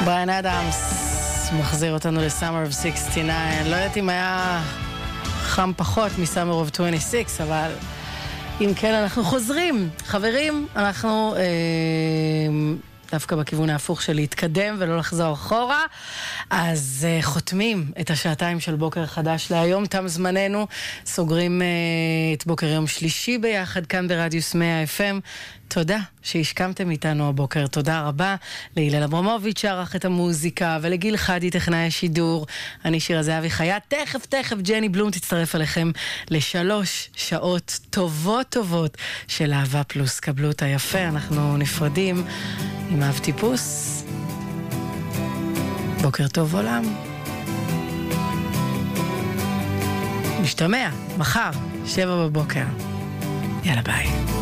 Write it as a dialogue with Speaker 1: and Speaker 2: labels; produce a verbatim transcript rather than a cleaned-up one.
Speaker 1: בריאן אדמס מחזיר אותנו ל-Summer of שישים ותשע. לא יודעת אם היה חם פחות מ-Summer of עשרים ושש, אבל אם כן אנחנו חוזרים. חברים, אנחנו אה, דווקא בכיוון ההפוך של להתקדם ולא לחזור אחורה. אז אה, חותמים את השעתיים של בוקר חדש להיום. תם זמננו, סוגרים אה, את בוקר יום שלישי ביחד כאן ברדיוס מאה אף אם. תודה שהשכמתם איתנו הבוקר, תודה רבה להילל אברמוביץ' שערך את המוזיקה, ולגיל חדי טכנאי השידור. אני שירה זהבי חיה. תכף תכף ג'ני בלום תצטרף אליכם לשלוש שעות טובות טובות של אהבה פלוס. קבלו אותה יפה, אנחנו נפרדים עם אהב טיפוס. בוקר טוב עולם. נשתמע מחר שבע בבוקר. יאללה ביי.